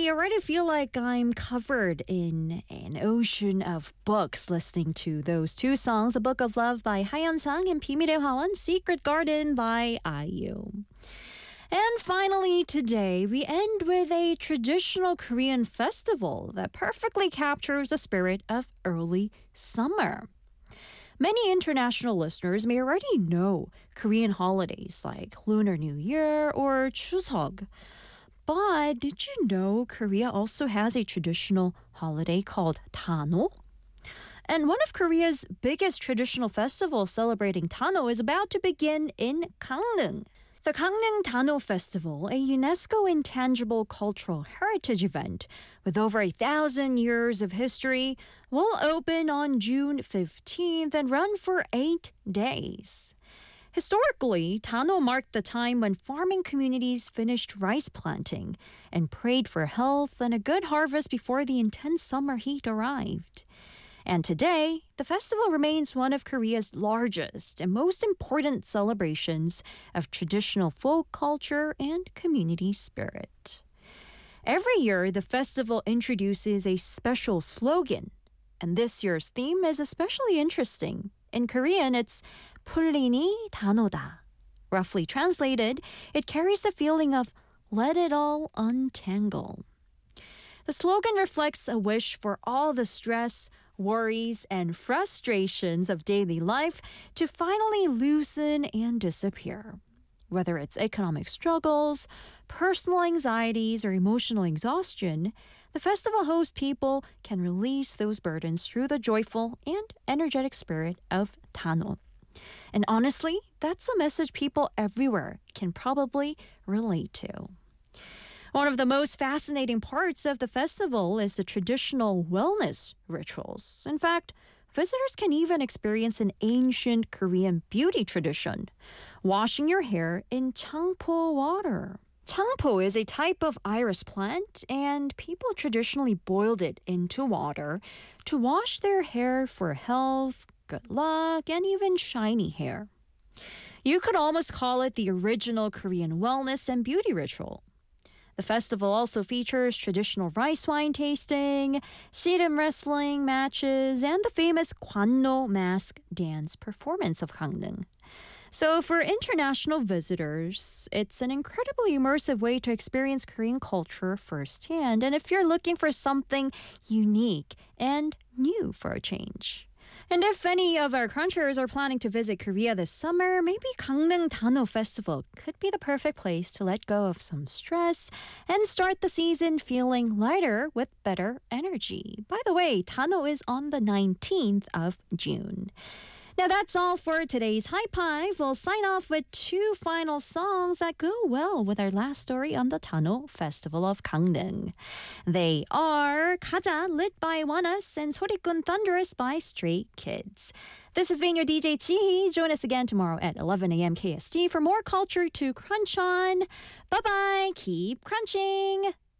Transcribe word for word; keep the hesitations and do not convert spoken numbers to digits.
I already feel like I'm covered in an ocean of books listening to those two songs, A Book of Love by Hayeon-sang and 비밀의 화원, Secret Garden by I U. And finally today, we end with a traditional Korean festival that perfectly captures the spirit of early summer. Many international listeners may already know Korean holidays like Lunar New Year or Chuseok. But did you know Korea also has a traditional holiday called Tano? And one of Korea's biggest traditional festivals celebrating Tano is about to begin in Gangneung. The Gangneung Tano Festival, a UNESCO Intangible Cultural Heritage event with over a thousand years of history, will open on June fifteenth and run for eight days. Historically, Tano marked the time when farming communities finished rice planting and prayed for health and a good harvest before the intense summer heat arrived. And today, the festival remains one of Korea's largest and most important celebrations of traditional folk culture and community spirit. Every year, the festival introduces a special slogan, and this year's theme is especially interesting. In Korean, it's 풀리니 단오다. Roughly translated, it carries the feeling of let it all untangle. The slogan reflects a wish for all the stress, worries, and frustrations of daily life to finally loosen and disappear. Whether it's economic struggles, personal anxieties, or emotional exhaustion, the festival hopes people can release those burdens through the joyful and energetic spirit of Tano. And honestly, that's a message people everywhere can probably relate to. One of the most fascinating parts of the festival is the traditional wellness rituals. In fact, visitors can even experience an ancient Korean beauty tradition, washing your hair in changpo water. Changpo is a type of iris plant, and people traditionally boiled it into water to wash their hair for health, good luck, and even shiny hair. You could almost call it the original Korean wellness and beauty ritual. The festival also features traditional rice wine tasting, 씨름 wrestling matches, and the famous Kwanno mask dance performance of Gangneung. So for international visitors, it's an incredibly immersive way to experience Korean culture firsthand, and if you're looking for something unique and new for a change. And if any of our crunchers are planning to visit Korea this summer, maybe Gangneung Tano Festival could be the perfect place to let go of some stress and start the season feeling lighter with better energy. By the way, Tano is on the nineteenth of June. Now that's all for today's High Five. We'll sign off with two final songs that go well with our last story on the Tano Festival of Gangneung. They are 가자, lit by ONEUS, and 소리꾼 Thunderous by Stray Kids. This has been your D J Chi. Join us again tomorrow at eleven a.m. K S T for more culture to crunch on. Bye-bye. Keep crunching.